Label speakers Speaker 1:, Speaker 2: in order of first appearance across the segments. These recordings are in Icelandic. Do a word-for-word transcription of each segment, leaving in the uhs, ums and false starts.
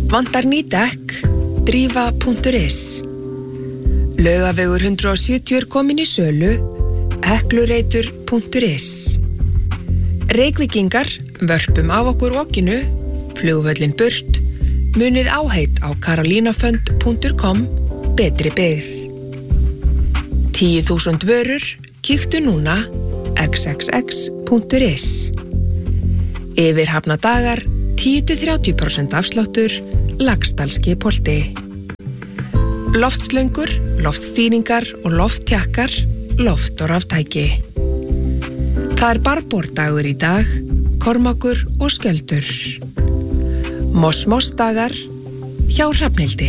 Speaker 1: Vantar ný dekk? Drífa punktur is. Laugavegur hundrað og sjötíu er komin í sölu. Heklureitur punktur is. Reykvíkingar, vörpum af okkur okinu, flugvöllin burt, munið áheit á karolínafönd punktur com, betri byggð. tíu þúsund vörur, kíktu núna, x x x punktur is. Yfirhafna dagar, tíu til þrjátíu prósent afsláttur, Laxdalski polti. Loftslöngur, loftstýringar og lofttjakkar, loft og raftæki. Það er barbórdagur í dag, Kormákur og Skjöldur. Moss-moss-dagar hjá Hrafnhildi.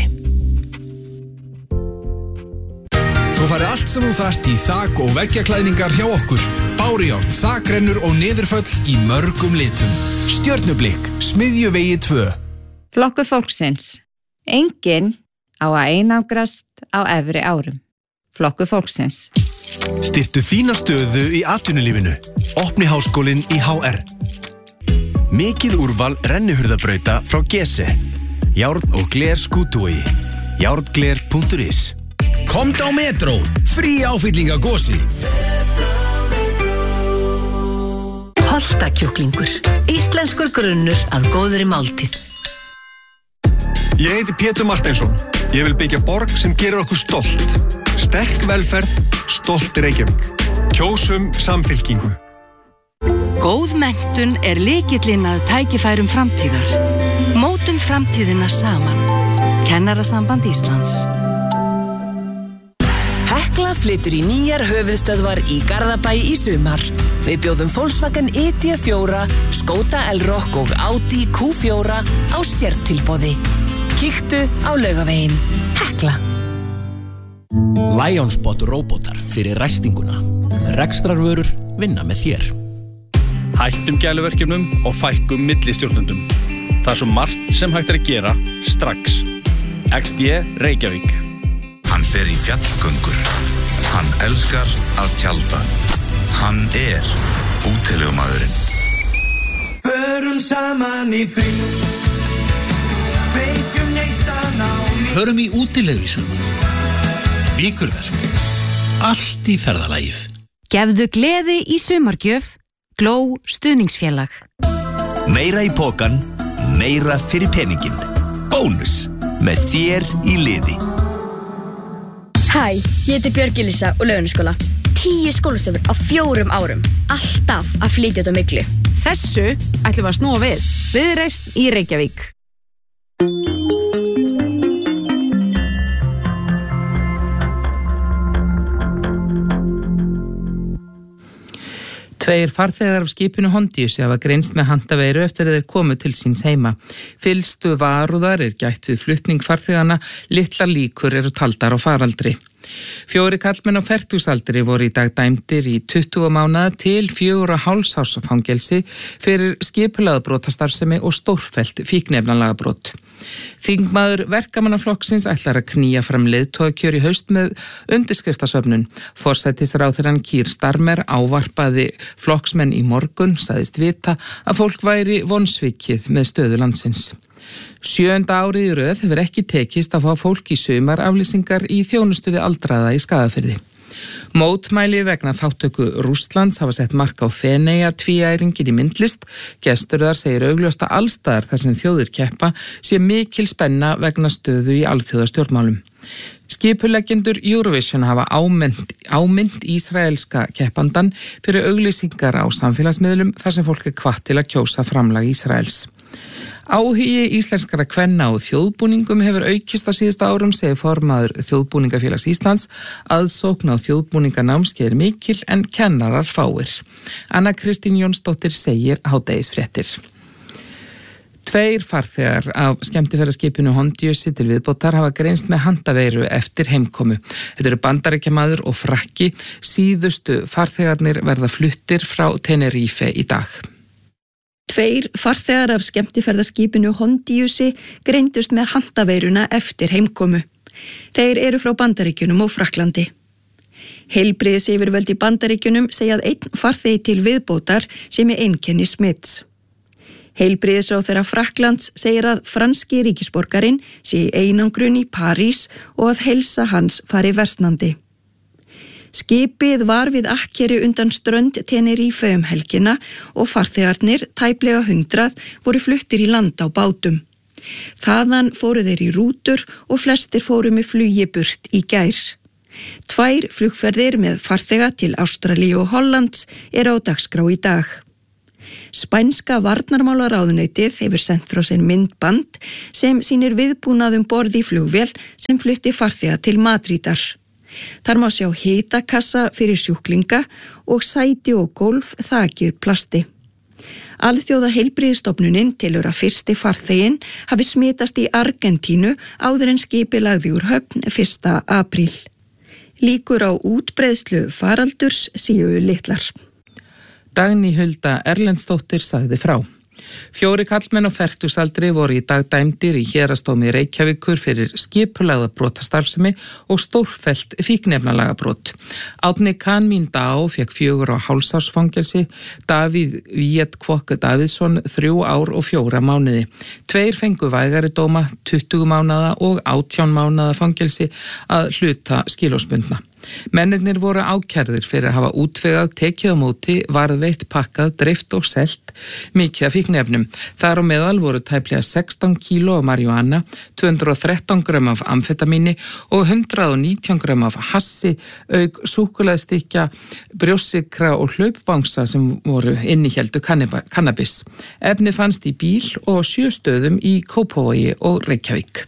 Speaker 2: Þú færði allt sem þú þarft í þak- og veggjaklæðningar hjá okkur. Bárjón, þakrennur og niðurföll í mörgum litum. Stjörnublikk, Smiðjuvegi tvö.
Speaker 3: Flokkur fólksins. Enginn á að einangrast á efri árum. Flokkur fólksins.
Speaker 4: Styrktu þína stöðu í atvinnulífinu. Opni háskólinn í H R. Mikið úrval rennihurðabrauta frá Gese. Járn og gler skútuogi. járngler punktur is.
Speaker 2: Komdu á Metro, frí áfylling af gosi.
Speaker 5: Holtakjúklingur. Íslenskur grunnur að góðri máltíð.
Speaker 6: Ég heiti Pétur Marteinsson. Ég vil byggja borg sem gerir okkur stolt. Sterk velferð, stolt Reykjavík. Kjósum samfylkingu.
Speaker 5: Góð menntun er lykillinn að tækifærum framtíðar. Mótum framtíðina saman. Kennarasamband Íslands.
Speaker 7: Hekla flytur í nýjar höfuðstöðvar í Garðabæ í sumar. Við bjóðum Volkswagen E D fjögur, Skoda Elrock og Audi Q fjögur á sértilboði. Kíktu á Laugaveginn. Hekla.
Speaker 8: Lionspot robotar fyrir ræstinguna. Rekstrarvörur vinna með þér.
Speaker 9: Hættum gæluverkefnum og fækkum millistjórnendum. Það er svo margt sem hægt er að gera strax. X D Reykjavík.
Speaker 10: Hann fer í fjallgöngur. Hann elskar að tjalda. Hann er útilegumaðurinn.
Speaker 11: Förum saman í frí. Kveikjum neistan á ný.
Speaker 12: Förum í útilegu í sumar. Víkurverk. Allt í ferðalagið.
Speaker 13: Gefðu gleði í sumargjöf. Gló stuðningsfélag.
Speaker 4: Meira í pokan, meira fyrir peningin. Bónus, með þér í liði.
Speaker 14: Hæ, ég heiti Björg Elísa og Laugarnesskóla. Tíu skólastofur á fjórum árum. Alltaf að flytja út á myglu.
Speaker 15: Þessu ætlum við að snúa við. Viðreisn í Reykjavík.
Speaker 16: Tveir farþegar af skipinu Hondiusi hafa greinst með handaveiru eftir að þeir komu til síns heima. Fyllstu varúðar er gætt við flutning farþegana, litlar líkur eru taldar á faraldri. Fjóri karlmenn á fertugsaldri voru í dag dæmdir í tuttugu mánaða til fjögurra hálfs árs fangelsi fyrir skipulagða brotastarfsemi og stórfellt fíkniefnalagabrot. Þingmaður verkamannaflokksins ætlar að knýja fram leiðtogakjör í haust með undirskriftasöfnun. Forsætisráðherrann Keir Starmer ávarpaði flokksmenn í morgun, sagðist vita að fólk væri vonsvikið með stöðu landsins. Sjöunda árið í röð hefur ekki tekist að fá fólk í sumar aflýsingar í þjónustu við aldraða í Skagafirði. Mótmæli vegna þáttöku Rússlands hafa sett mark á Feneyja tvíæringin í myndlist. Gestur þar segir augljóst að allstaðar þar sem þjóðir keppa sé mikil spenna vegna stöðu í alþjóðastjórnmálum. Skipuleggjendur Eurovision hafa ámynd, ámynd ísraelska keppandan fyrir auglýsingar á samfélagsmiðlum þar sem fólk er hvatt til að kjósa framlag Ísraels. Áhugi íslenskara kvenna og þjóðbúningum hefur aukist á síðustu árum, segir formaður Þjóðbúningafélags Íslands. Aðsókn á þjóðbúninganámskeið er mikil en kennarar fáir. Anna Kristín Jónsdóttir segir hádegisfréttir. Tveir farþegar af skemmtiferðaskipinu Hondiusi til viðbótar hafa greinst með handaveiru eftir heimkomu. Þetta eru Bandaríkjamaður og Frakki. Síðustu farþegarnir verða fluttir frá Tenerife í dag.
Speaker 17: Tveir farþegar af skemmtiferðaskipinu Hondiusi greindust með handaveiruna eftir heimkomu. Þeir eru frá Bandaríkjunum og Frakklandi. Heilbrigðisyfirvöld í Bandaríkjunum segja að einn farþegi til viðbótar sé með einkenni smits. Heilbrigðisráðherra Frakklands segir að franski ríkisborgarinn sé í einangrun í París og að heilsa hans fari versnandi. Skipið var við akkeri undan strönd Tenerife um helgina og farþegarnir, tæplega hundrað, voru fluttir í land á bátum. Þaðan fóru þeir í rútur og flestir fóru með flugi burt í gær. Tvær flugferðir með farþega til Ástralíu og Hollands eru á dagskrá í dag. Spænska varnarmálaráðuneytið hefur sent frá sér myndband sem sýnir viðbúnað um borð í flugvél sem flutti farþega til Madrídar. Þar má sjá hitakassa fyrir sjúklinga og sæti og gólf þakið plasti. Alþjóða heilbrigðisstofnunin telur að fyrsti farþeginn hafi smitast í Argentínu áður en skipið lagði úr höfn fyrsta apríl. Líkur á útbreiðslu faraldurs séu litlar.
Speaker 16: Dagný Hulda Erlendsdóttir sagði frá. Fjóri karlmenn á fertugsaldri voru í dag dæmdir í héraðsdómi Reykjavíkur fyrir skipulagða brotastarfsemi og stórfellt fíkniefnalagabrot. Árni Kanmín Dá fékk fjögur á hálfsársfangelsi, Davíð Víet Kvokk Davíðsson þrjú ár og fjóra mánuði. Tveir fengu vægari dóma, tuttugu mánaða og átján mánaða fangelsi að hluta skilorðsbundna. Mennirnir voru ákærðir fyrir að hafa útvegað, tekið á móti, varðveitt, pakkað, dreift og selt mikið af fíkniefnum. Þar á meðal voru tæplega sextán kíló af maríjúana, tvö hundruð og þrettán grömm af amfetamíni og hundrað og nítján grömm af hassi, auk súkkulaðistykja, brjóssikra og hlaupbangsa sem voru innihéldu kannabis. Efni fannst í bíl og sjö stöðum í Kópavogi og Reykjavík.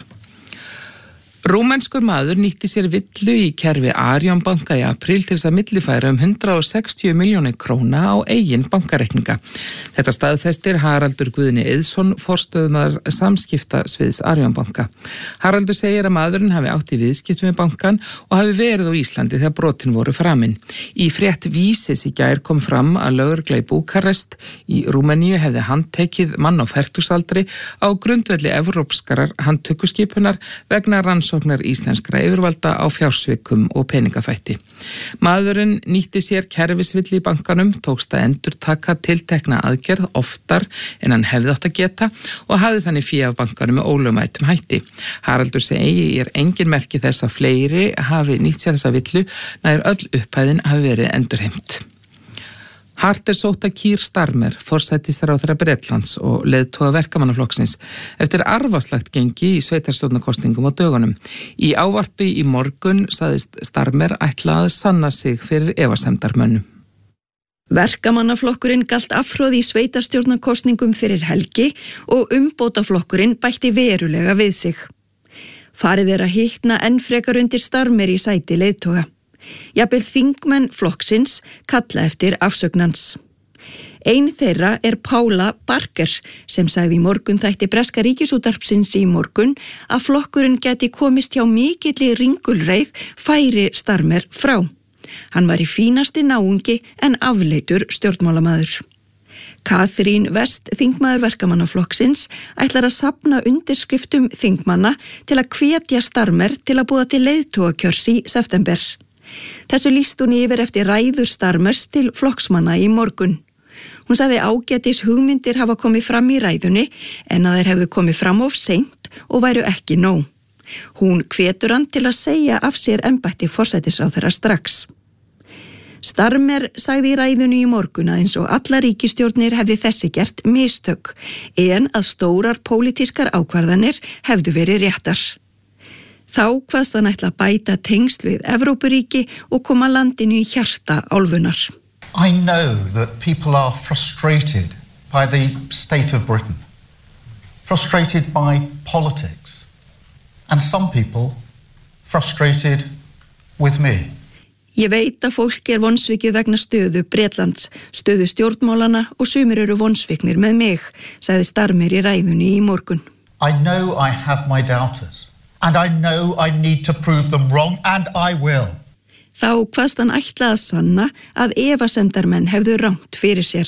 Speaker 16: Rúmenskur maður nýtti sér villu í kerfi Arion banka í apríl til þess að millifæra um hundrað og sextíu milljónir króna á eigin bankareikninga. Þetta staðfestir Haraldur Guðni Eiðsson, forstöðumaður samskiptasviðs Arion banka. Haraldur segir að maðurinn hafi átt í viðskiptum við bankan og hafi verið á Íslandi þegar brotin voru framin. Í frétt Vísis í gær kom fram að lögregla í Búkarest í Rúmeníu hefði handtekið mann á fertugsaldri á grundvelli evrópskarar handtökuskipunar vegna rannsóknar íslenskra yfirvalda á fjársvikum og peningaþvætti. Maðurinn nýtti sér kerfisvilli í bankanum, tókst að endurtaka tiltekna aðgerð oftar en hann hefði átt að geta og hafði þannig fé af bankanum með ólögmætum hætti. Haraldur segir engin merki þess að fleiri hafi nýtt sér þessa villu, nær öll upphæðin hafi verið endurheimt. Hart er sótt að Keir Starmer, forsætisráðherra Bretlands og leiðtoga verkamannaflokksins, eftir arfaslagt gengi í sveitarstjórnarkosningum á dögunum. Í ávarpi í morgun sagðist Starmer ætla að sanna sig fyrir efasemdarmönnum.
Speaker 17: Verkamannaflokkurinn galt afhroð í sveitarstjórnarkosningum fyrir helgi og umbótaflokkurinn bætti verulega við sig. Farið er að hittna enn frekar undir Starmer í sæti leiðtoga. Jafnvel þingmenn flokksins kalla eftir afsögnans. Ein þeirra er Paula Barker sem sagði í morgun þætti breska ríkisútvarpsins í morgun að flokkurinn geti komist hjá mikilli ringulreið færi Starmer frá. Hann var í fínasti náungi en afleitur stjórnmálamaður. Katrín West, þingmaður verkamannaflokksins, ætlar að safna undirskriftum þingmanna til að hvetja Starmer til að búa til leiðtogakjörs í september. Þessu lýst hún yfir eftir ræður Starmers til flokksmanna í morgun. Hún sagði ágætis hugmyndir hafa komið fram í ræðunni en að þeir hefðu komið fram of seint og væru ekki nóg. Hún hvetur hann til að segja af sér embætti forsætisráðherra strax. Starmer sagði í ræðunni í morgun að eins og alla ríkisstjórnir hefði þessi gert mistök en að stórar pólitískar ákvarðanir hefðu verið réttar. Þá kvaðst hann ætla að bæta tengsl við Evrópuríki og koma landinu í hjarta álfunnar.
Speaker 18: I know that people are frustrated by the state of Britain, frustrated by politics, and some people frustrated with me.
Speaker 17: Ég veit að fólk er vonsvikið vegna stöðu Bretlands, stöðu stjórnmálana og sumir eru vonsviknir með mig, sagði Starmer í ræðunni í morgun.
Speaker 18: I know I have my doubters. And I know I need to prove them wrong, and I will.
Speaker 17: Þá kvaðst hann ætla að sanna að efasemdarmenn hefðu rangt fyrir sér.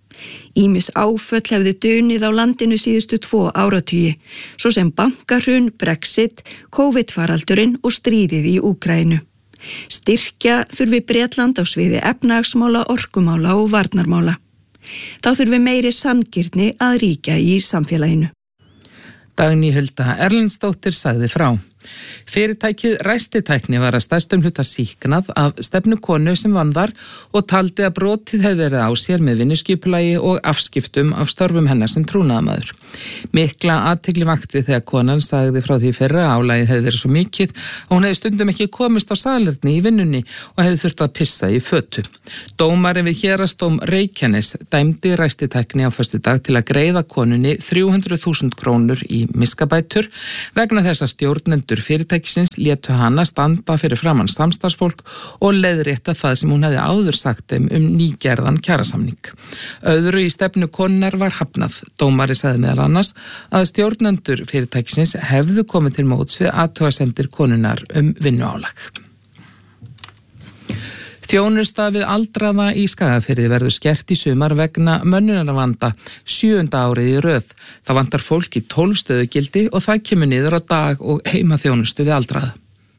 Speaker 17: Ýmis áföll hefðu dunið á landinu síðustu tvo áratugi, svo sem bankahrun, Brexit, COVID-faraldurinn og stríðið í Úkraínu. Styrkja þurfi Bretland á sviði efnahagsmála, orkumála og varnarmála. Þá þurfi meiri sanngirni að ríkja í samfélaginu.
Speaker 16: Dagný Hulda Erlendsdóttir sagði frá. Fyrirtækið Ræstitækni var að stærstum hluta sýknað af stefnu konu sem vann þar og taldi að brotið hefði verið á sér með vinnuskipulagi og afskiptum af störfum hennar sem trúnaðarmaður. Mikla athygli vakti þegar konan sagði frá því fyrra að álagið hefði verið svo mikið og hún hefði stundum ekki komist á salerni í vinnunni og hefði þurft að pissa í fötu. Dómari við Héraðsdóm Reykjanes dæmdi Ræstitækni á föstudag til að greiða konunni þrjú hundruð þúsund krónur í miskabætur vegna þess að stjórnendur fyrirtækisins létu hana standa fyrir framann samstarfsfólk og leiðrétta það sem hún hefði áður sagt þeim um nýgerðan kjarasamning. Öðru í stefnu konunnar var hafnað. Dómari sagði meðal annars að stjórnendur fyrirtækisins hefðu komið til móts við athugasemdir konunnar um vinnuálag. Þjónusta við aldraða í Skagafirði verður skert í sumar vegna mönnunarvanda sjöunda árið í röð. Það vantar fólk í tólf stöðugildi og það kemur niður á dag- og heimaþjónustu við aldraða.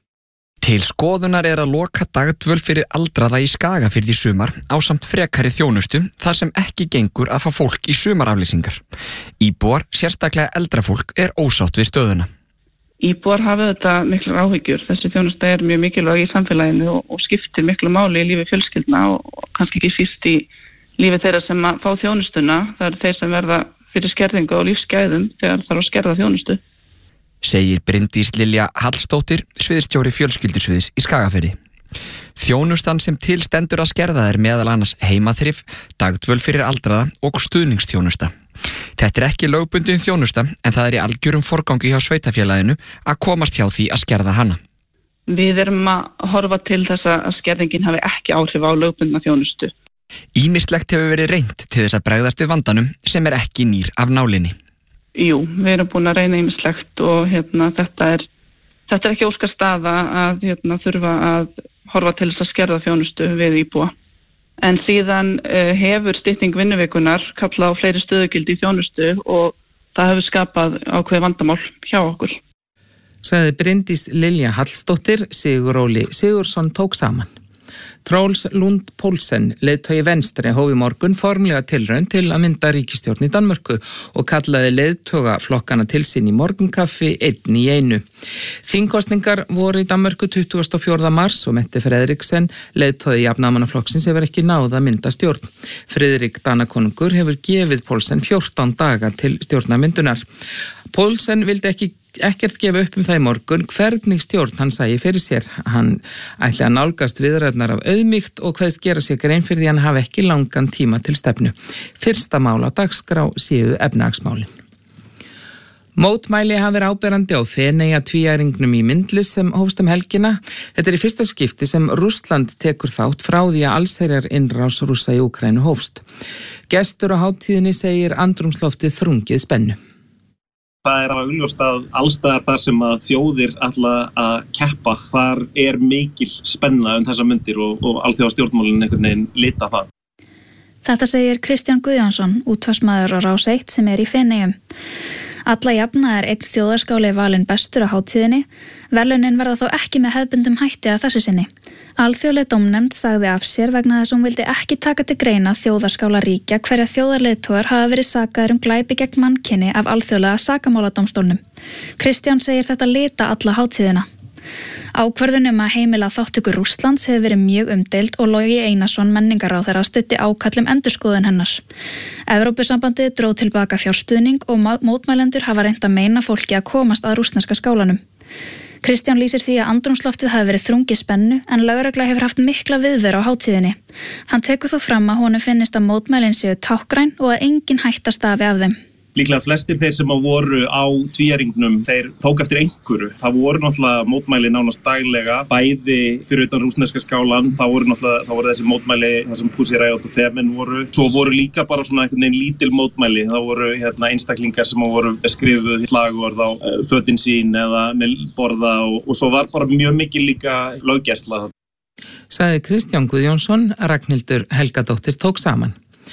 Speaker 19: Til skoðunar er að loka dagdvöl fyrir aldraða í Skagafirði í sumar ásamt frekari þjónustu þar sem ekki gengur að fá fólk í sumaraflýsingar. Íbúar, sérstaklega eldra fólk, er ósátt við stöðuna.
Speaker 20: Íbúar hafa þetta miklu áhyggjur. Þessi þjónusta er mjög mikilvæg í samfélaginu og, og skiptir miklu máli í lífi fjölskyldna og, og kannski ekki síst í lífi þeirra sem að fá þjónustuna. Það eru þeir sem verða fyrir skerðingu og lífsgæðum þegar þarf að skerða þjónustu.
Speaker 19: Segir Bryndís Lilja Hallsdóttir, sviðsstjóri fjölskyldusviðs í Skagafirði. Þjónustan sem til stendur að skerða er meðal annars heimaþrif, dagdvöl fyrir aldraða og stuðningsþjónusta. Þetta er ekki lögbundin þjónusta en það er í algjörum forgangi hjá sveitafélaginu að komast hjá því að skerða hana.
Speaker 20: Við erum að horfa til þess að skerðingin hafi ekki áhrif á lögbundna þjónustu.
Speaker 19: Ýmislegt hefur verið reynt til þess að bregðast við vandanum sem er ekki nýr af nálinni.
Speaker 20: Jú, við erum búin að reyna ýmislegt og hérna, þetta er þetta er ekki óskar staða að hérna, þurfa að horfa til þess að skerða þjónustu við íbúa. En síðan uh, hefur stytting vinnuvikunar kallað á fleiri stöðugildi í þjónustu og það hefur skapað ákveð vandamál hjá okkur.
Speaker 16: Sagði Bryndís Lilja Hallsdóttir, Sigur Óli Sigursson tók saman. Troels Lund Poulsen, leiðtogi Venstre, hóf í morgun formlega tilraun til að mynda ríkisstjórn í Danmörku og kallaði leiðtoga flokkana til sín í morgunkaffi einn í einu. Þingkosningar voru í Danmörku tuttugasta og fjórða mars og Mette Frederiksen, leiðtogi jafnaðarmannaflokksins, hefur ekki náð að mynda stjórn. Friðrik Danakonungur hefur gefið Poulsen fjórtán daga til stjórnarmyndunar. Poulsen vildi ekki ekkert gefa upp um það í morgun hvernig stjórn hann sæi fyrir sér. Hann ætli að nálgast viðræðnar af auðmýkt og kveðst gera sér grein fyrir því hann hafi ekki langan tíma til stefnu. Fyrsta mál á dagskrá séu efnahagsmálin. Mótmæli hafa verið áberandi á Feneyja tvíæringnum í Myndlis sem hófst um helgina. Þetta er í fyrsta skipti sem Rússland tekur þátt frá því að allsherjar innrás Rússa í Úkraínu hófst. Gestur á hátíðinni segir andrúmsloftið þrungið spennu.
Speaker 21: Það er að augljóst að allstaðar þar sem að þjóðir ætla að keppa, þar er mikil spenna um þessa myndir og, og alþjóðastjórnmálin einhvern veginn lita það.
Speaker 22: Þetta segir Kristján Guðjónsson, útvarpsmaður á Rás eitt sem er í Feneyjum. Alla jafna er einn þjóðarskáli valinn bestur á hátíðinni. Verðlaunin verða þó ekki með hefðbundum hætti að þessu sinni. Alþjóðleg dómnefnd sagði af sér vegna þess að hún vildi ekki taka til greina þjóðarskála ríkja hverja þjóðarleiðtogar hafa verið sakaðir um glæpi gegn mannkyni af alþjóðlega sakamáladómstólnum. Kristján segir þetta lita alla hátíðina. Ákvörðunum að heimila þáttöku Rússlands hefur verið mjög umdeild og Logi Einarsson menningarráðherra stutti ákall um endurskoðun hennar. Evrópusambandið dró tilbaka fjárstuðning og mótmælendur hafa reynt að meina fólki að komast að rússneska skálanum. Kristján lýsir því að andrúmsloftið hafi verið þrungið spennu en lögregla hefur haft mikla viðveru á hátíðinni. Hann tekur þó fram að honum finnist að mótmælin séu tákgræn og að engin hætta stafi af þeim.
Speaker 21: Líklega flestir þeir sem voru á tvíæringnum, þeir tók eftir einhverju. Það voru náttúrulega mótmæli nánast daglega, bæði fyrir utan rússneska skálan, það voru náttúrulega það voru þessi mótmæli þar sem Pussy Riot og Femen voru. Svo voru líka bara svona einhvern veginn lítil mótmæli, það voru hérna einstaklingar sem voru skrifuð slagorð á fötin sín eða með borða og, og svo var bara mjög mikil líka löggæsla.
Speaker 16: Sagði Kristján Guðjónsson, Ragnhildur Helgadóttir tók saman.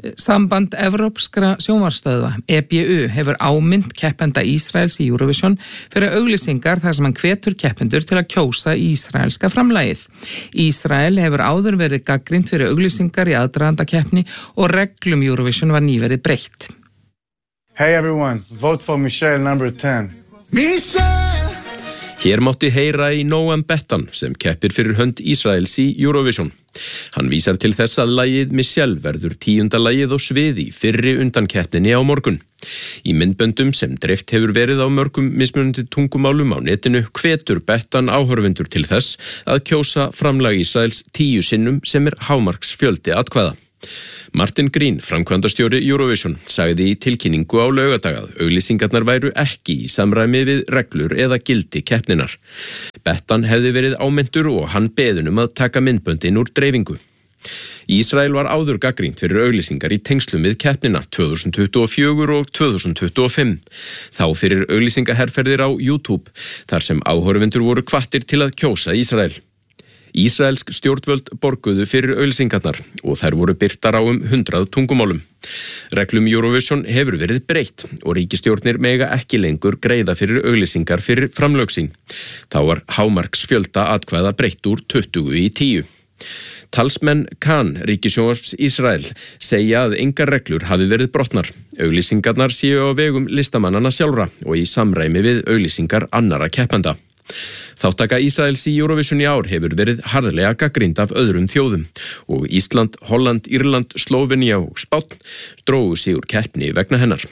Speaker 16: Samband Evrópskra sjónvarpsstöðva, E B U, hefur ámynd keppenda Ísraels í Eurovision fyrir auglýsingar þar sem hann hvetur keppendur til að kjósa ísraelska framlagið. Ísrael hefur áður verið gagnrýnt fyrir auglýsingar í aðdraganda keppni og reglum Eurovision var nýverið breytt.
Speaker 1: Hey everyone, vote for Michelle number ten.
Speaker 3: Michelle! Hér mátti heyra í Noam Bettan sem keppir fyrir hönd Ísraels í Eurovision. Hann vísar til þess að lagið Michelle verður tíunda lagið á sviði í fyrri undankeppninni á morgun. Í myndböndum sem dreift hefur verið á mörgum mismunandi tungumálum á netinu hvetur Bettan áhorfendur til þess að kjósa framlag Ísraels tíu sinnum sem er hámarksfjöldi atkvæða. Martin Green, framkvæmdastjóri Eurovision, sagði í tilkynningu á laugardag að auglýsingarnar væru ekki í samræmi við reglur eða gildi keppninar. Bettan hefði verið ámyndur og hann beðin um að taka myndböndin úr dreifingu. Ísrael var áður gagnrýnt fyrir auglýsingar í tengslum við keppnina tvö þúsund tuttugu og fjögur og tvö þúsund tuttugu og fimm. Þá fyrir auglýsingaherferðir á YouTube, þar sem áhorfendur voru hvattir til að kjósa Ísrael. Ísraelsk stjórnvöld borguðu fyrir auglýsingarnar og þær voru birtar á um hundrað tungumálum. Reglum Eurovision hefur verið breytt og ríkisstjórnir mega ekki lengur greiða fyrir auglýsingar fyrir framlög sín. Þá var hámarksfjölda atkvæða breytt úr tuttugu í tíu. Talsmenn Kan, ríkissjónvarps Ísrael, segja að engar reglur hafi verið brotnar. Auglýsingarnar séu á vegum listamannana sjálfra og í samræmi við auglýsingar annara keppenda. Þátttaka Ísraels í Eurovision í ár hefur verið harðlega gagnrýnd af öðrum þjóðum og Ísland, Holland, Írland, Slóvenía og Spánn drógu sig úr keppni vegna hennar.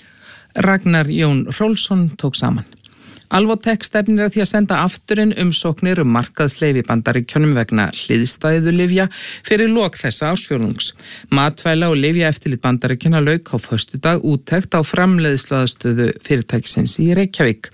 Speaker 16: Ragnar Jón Rólfsson tók saman. Alvotech stefnir að því að senda afturinn umsóknir um markaðsleyfi í Bandaríkjunum vegna hliðstæðulyfja fyrir lok þessa ársfjórðungs. Matvæla- og lyfjaeftirlit Bandaríkjanna lauk á föstudag úttekt á framleiðsluaðstöðu fyrirtækisins í Reykjavík.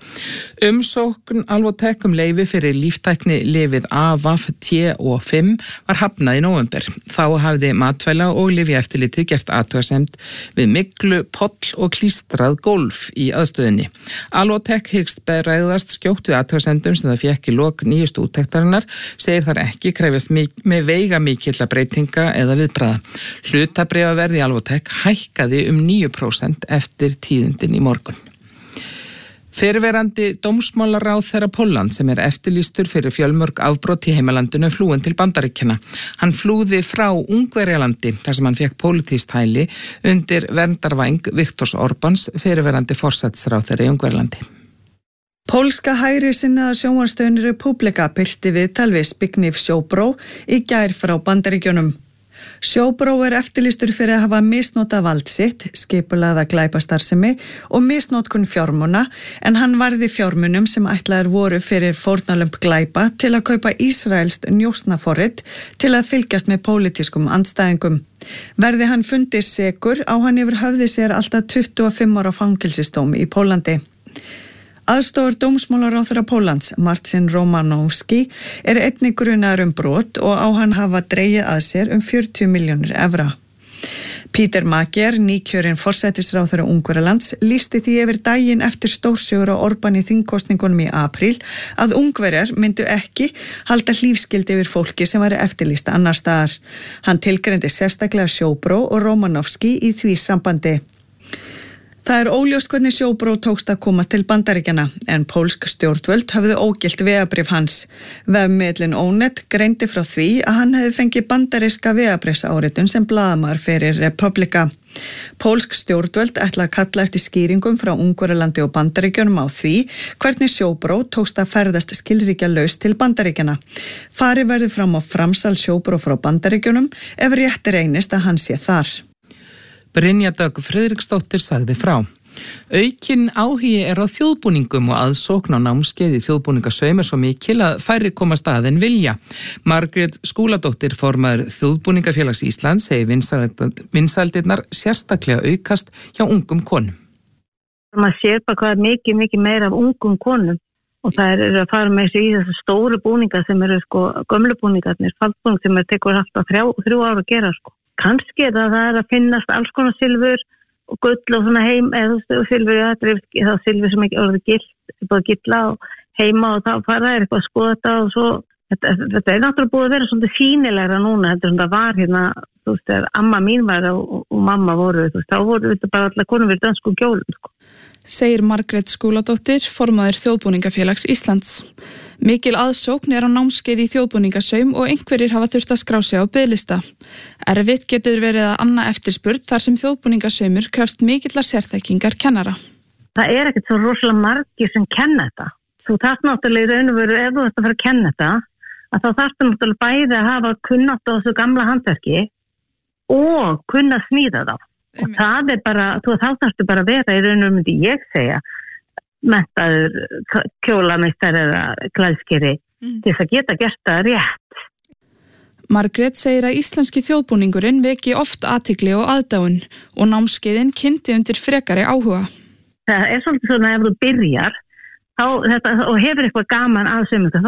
Speaker 16: Umsókn Alvotech um leyfi fyrir líftækni lyfið A V A F T og fimm var hafnað í nóvember. Þá hafði matvæla- og lyfjaeftirlitið gert athugasemd við myglu, poll og klístrað gólf í aðstöðunni. Alvotech hyggst bera ræðast skjótt við athugasendum sem það fékk í lok nýjustu úttektarinnar, segir þar ekki krefjast með veiga mikilla breytinga eða viðbragða. Hlutabréfaverð í Alvotech hækkaði um níu prósent eftir tíðindin í morgun. Fyrrverandi dómsmálaráðherra Póllands sem er eftirlýstur fyrir fjölmörg afbrot í heimalandinu flúin til Bandaríkjanna. Hann flúði frá Ungverjalandi þar sem hann fekk pólitískt hæli undir verndarvæng Viktors Orbáns, fyrrverandi forsætisráðherra í Ungverjalandi.
Speaker 17: Pólska hægri sinnaða sjónvarpsstöðin Republika birti viðtal við Zbigniew Ziobro í gær frá Bandaríkjunum. Ziobro er eftirlýstur fyrir að hafa misnotað vald sitt, skipulagða glæpastarfsemi og misnotkun fjármuna, en hann varði fjármunum sem ætlaðir voru fyrir fórnarlömb glæpa til að kaupa ísraelskt njósnaforrit til að fylgjast með pólitískum andstæðingum. Verði hann fundið sekur á hann yfir höfði sér alltaf tuttugu og fimm ára fangelsisdóm í Pólandi. Aðstofar dómsmálaráðherra Póllands, Marcin Romanowski, er einnig grunaður um brot og á hann hafa dregið að sér um fjörutíu milljónir evra. Peter Magyar, nýkjörinn forsætisráðherra Ungverjalands, lýsti því yfir daginn eftir stórsigur á Orbán í þingkosningunum í apríl að Ungverjar myndu ekki halda hlífskyldi yfir fólki sem væri eftirlýst annar staðar. Hann tilgreindi sérstaklega Ziobro og Romanowski í því sambandi. Það er óljóst hvernig Ziobro tókst að komast til Bandaríkjanna, en pólsk stjórnvöld höfðu ógilt vegabréf hans. Vefmiðillinn Onet greindi frá því að hann hefði fengið bandaríska vegabréfsáritun sem blaðamaður fyrir Republika. Pólsk stjórnvöld ætla að kalla eftir skýringum frá Ungverjalandi og Bandaríkjunum á því hvernig Ziobro tókst að ferðast skilríkjalaust til Bandaríkjanna. Fari verði fram á framsal Ziobro frá Bandaríkjunum ef rétt reynist að hann sé þar.
Speaker 16: Brynja Dögg Friðriksdóttir sagði frá. Aukinn áhugi er á þjóðbúningum og aðsókn á námskeið í þjóðbúningasaum er svo mikil að færri koma stað en vilja. Margrét Skúladóttir, formaður Þjóðbúningafélags Íslands, segir vinsældirnar sérstaklega aukast hjá ungum konum.
Speaker 23: Man sér bara hvað er mikið, mikið meira af ungum konum og það er að fara með þessu í þessu stóru búningar sem eru sko gömlu búningarnir, faldbúning sem er tekur alltaf þrjá, þrjú ár að gera sko. Kannski er það, það er að finnast alls konar silfur og gull og svona heim eða silfur, ja, það er þá silfur sem ekki orðið gilt, bara gilla og heima og þá fara er eitthvað að skoða þetta og svo þetta, þetta er náttúrulega búið að vera svolítið sýnilegra núna, þetta er svona var hérna, þú veist, þegar amma mín var og, og mamma voru, þú veist, þá voru þetta bara alltaf konum við dönsku kjólum, sko.
Speaker 2: Segir Margrét Skúladóttir, formaður Þjóðbúningafélags Íslands. Mikil aðsókn er á námskeið í þjóðbúningasaum og einhverjir hafa þurft að skrá sig á biðlista. Erfitt getur verið að anna eftirspurn þar sem þjóðbúningasaumur krefst mikillar sérþekkingar kennara.
Speaker 23: Það er ekkert svo rosalega margir sem kenna þetta. Þú þarft náttúrulega í raun og veru, ef þú þarft að fara að kenna þetta, að þá þarftu náttúrulega bæði að hafa kunnátt á þessu gamla handverki og kunna smíða þá. Og Eim. Það er bara, þú þá þarftu bara að vera í raun og veru, myndi ég segja, menntaður kjólameistar eða klæðskeri mm. til þess að geta gert það rétt.
Speaker 2: Margrét segir að íslenski þjóðbúningurinn veki oft athygli og aðdáun og námskeiðin kynnti undir frekari áhuga.
Speaker 23: Það er svolítið svona ef þú byrjar þá, þetta, og hefur eitthvað gaman að sömu þá